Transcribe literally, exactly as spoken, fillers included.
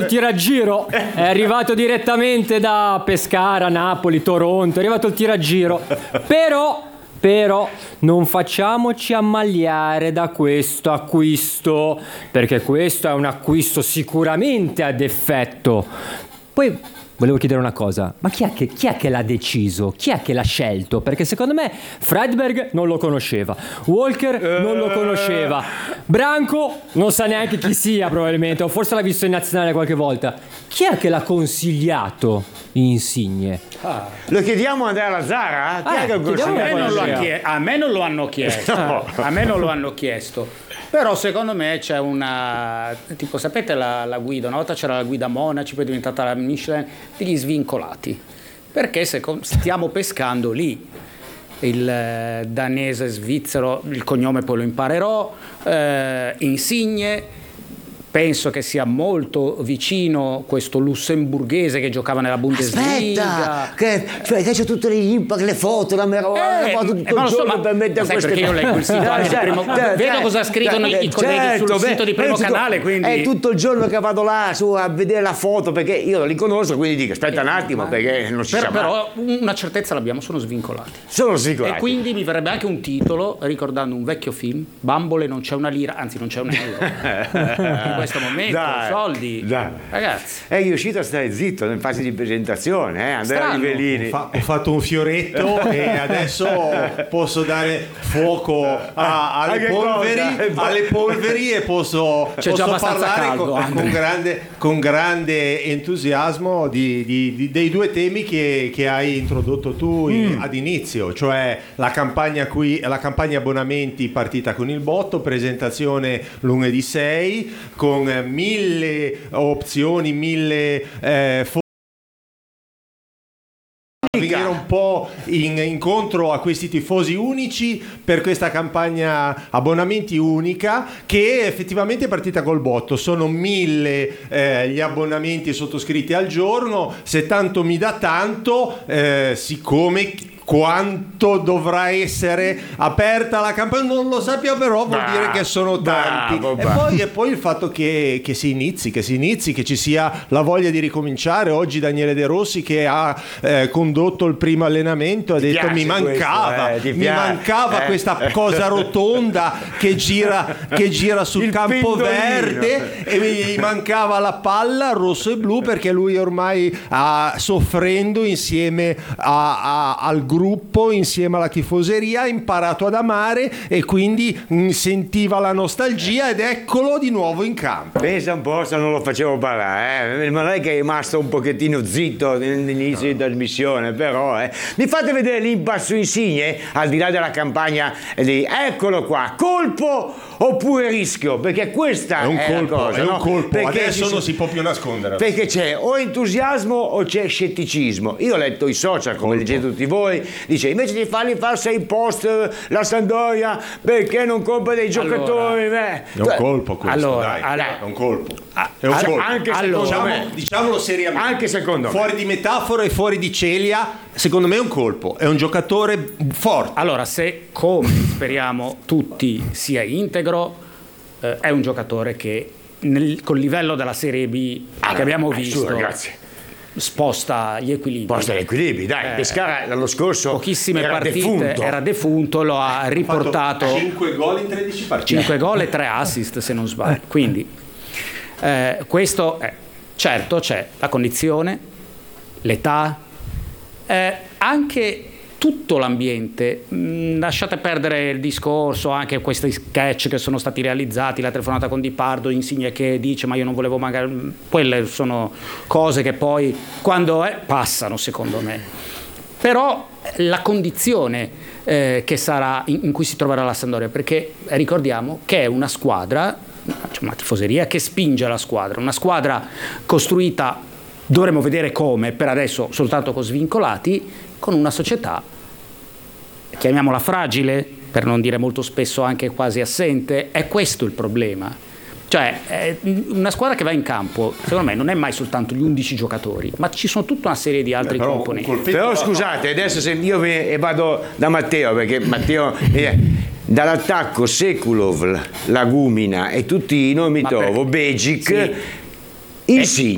tiraggiro, è arrivato direttamente da Pescara, Napoli, Toronto, è arrivato il tiraggiro. Però, però non facciamoci ammaliare da questo acquisto, perché questo è un acquisto sicuramente ad effetto. Poi volevo chiedere una cosa, ma chi è, che, chi è che l'ha deciso? Chi è che l'ha scelto? Perché secondo me Fredberg non lo conosceva, Walker non lo conosceva, Branco non sa neanche chi sia probabilmente, o forse l'ha visto in nazionale qualche volta. Chi è che l'ha consigliato Insigne? Ah. Lo chiediamo a Andrea Lazzara? Chi Ah, è che lo chiediamo consiglia? A me, non lo ha chie- a me non lo hanno chiesto, No. a me non lo hanno chiesto. Però secondo me c'è una, tipo sapete la, la guida, una volta c'era la guida Monaci, poi è diventata la Michelin, degli svincolati, perché se stiamo pescando lì, il eh, danese svizzero, il cognome poi lo imparerò, eh, Insigne, penso che sia molto vicino questo lussemburghese che giocava nella Bundesliga. Aspetta, che, cioè, che c'è tutte le impact, le foto, la meraviglia, Eh, le foto eh, tutto ma il lo so, giorno ma- per mettere ma sai queste perché io leggo il sito anche di primo- vedo cosa scrivono i colleghi sul sito di Primo Canale, quindi- è tutto il giorno che vado là su a vedere la foto, perché io non li conosco, quindi dico aspetta un attimo, perché non si Però, sa mai. però una certezza l'abbiamo, sono svincolati. Sono sicuro. E quindi mi verrebbe anche un titolo ricordando un vecchio film, Bambole non c'è una lira, anzi non c'è un euro. In questo momento, Dai, soldi. dai. Ragazzi. È riuscito a stare zitto in fase di presentazione, eh? Andrea Strano. Rivellini. Ho, fa- ho fatto un fioretto e adesso posso dare fuoco a- alle, Anche polveri, cosa? alle polveri e posso, C'è già posso abbastanza parlare caldo, con, Andrea. con, grande, con grande entusiasmo di, di- di- dei due temi che, che hai introdotto tu in- ad inizio, cioè la campagna, qui, la campagna abbonamenti partita con il botto, presentazione lunedì sei con eh, mille opzioni, mille eh, venire un po' in incontro a questi tifosi unici per questa campagna abbonamenti unica che effettivamente è partita col botto. Sono mille eh, gli abbonamenti sottoscritti al giorno. Se tanto mi dà tanto, eh, siccome quanto dovrà essere aperta la campagna non lo sappiamo, però vuol Bravo, dire che sono tanti. bravo, E bravo. poi, e poi il fatto che, che si inizi, che si inizi, che ci sia la voglia di ricominciare. Oggi Daniele De Rossi che ha eh, condotto il primo allenamento ha Ti detto piace mi mancava, questo, eh, ti mi piace, mancava eh. questa cosa rotonda che gira, che gira sul Il campo pendolino. verde, e mi mancava la palla rosso e blu, perché lui ormai ah, soffrendo insieme a- a- al gruppo, insieme alla tifoseria, ha imparato ad amare e quindi mh, sentiva la nostalgia ed eccolo di nuovo in campo. Pensa un po' se non lo facevo parlare, eh? Ma non è che è rimasto un pochettino zitto nell'inizio di trasmissione, però eh. Mi fate vedere l'impasto Insigne, al di là della campagna di eccolo qua, colpo oppure rischio, perché questa È un la colpo, cosa, è un no? colpo. Perché Adesso ci sono- non si può più nascondere. Perché c'è o entusiasmo o c'è scetticismo. Io ho letto i social, come dicete tutti voi, dice invece di farli fare sei post la Sampdoria perché non compra dei giocatori. beh. È un colpo questo, Allora, dai, allora- è un colpo. Ah, È un Cioè, colpo. anche Allora, secondo Diciamo- me. diciamolo seriamente. Anche secondo me. Fuori di metafora e fuori di celia, secondo me è un colpo. È un giocatore forte. Allora, se come speriamo tutti sia integro, eh, è un giocatore che nel, col livello della Serie B che abbiamo eh, su, visto ragazzi. sposta gli equilibri. Posta gli equilibri, dai. Eh, Pescara l'anno scorso Pochissime era partite, defunto. era defunto, lo ha riportato cinque gol in tredici partite. cinque gol e tre assist se non sbaglio. Quindi eh, questo è certo, c'è la condizione, l'età, eh, anche tutto l'ambiente. Mh, lasciate perdere il discorso, anche questi sketch che sono stati realizzati, la telefonata con Di Pardo, Insigne che dice ma io non volevo magari, quelle sono cose che poi quando è, passano secondo me. Però la condizione eh, che sarà in, in cui si troverà la Sampdoria, perché ricordiamo che è una squadra, cioè una tifoseria che spinge la squadra, una squadra costruita, dovremmo vedere come, per adesso soltanto con svincolati, con una società, chiamiamola fragile, per non dire molto spesso anche quasi assente. È questo il problema. Cioè, eh, una squadra che va in campo, secondo me, non è mai soltanto gli undici giocatori, ma ci sono tutta una serie di altri Beh, però un componenti. colpetto- Però scusate, adesso se io ve- e vado da Matteo, perché Matteo eh, dall'attacco Sekulov, Lagumina e tutti i nomi Ma per- Tovo, Begic, Sì. Insigne.